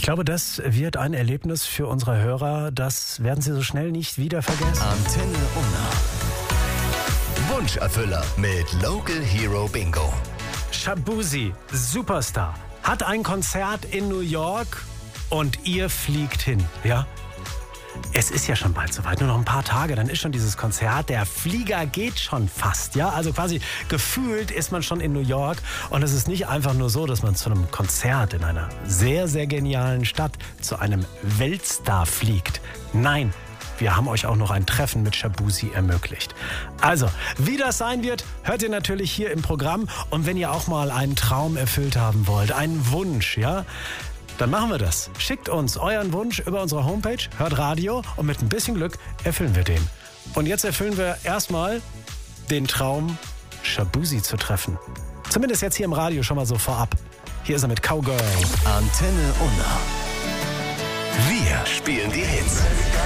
Ich glaube, das wird ein Erlebnis für unsere Hörer. Das werden sie so schnell nicht wieder vergessen. Antenne Unna. Wunscherfüller mit Local Hero Bingo. Shaboozey, Superstar, hat ein Konzert in New York und ihr fliegt hin, ja? Es ist ja schon bald soweit, nur noch ein paar Tage, dann ist schon dieses Konzert. Der Flieger geht schon fast, ja? Also quasi gefühlt ist man schon in New York. Und es ist nicht einfach nur so, dass man zu einem Konzert in einer sehr, sehr genialen Stadt zu einem Weltstar fliegt. Nein, wir haben euch auch noch ein Treffen mit Shaboozey ermöglicht. Also, wie das sein wird, hört ihr natürlich hier im Programm. Und wenn ihr auch mal einen Traum erfüllt haben wollt, einen Wunsch, ja? Dann machen wir das. Schickt uns euren Wunsch über unsere Homepage, hört Radio und mit ein bisschen Glück erfüllen wir den. Und jetzt erfüllen wir erstmal den Traum, Shaboozey zu treffen. Zumindest jetzt hier im Radio schon mal so vorab. Hier ist er mit Cowgirl. Antenne Unna. Wir spielen die Hits.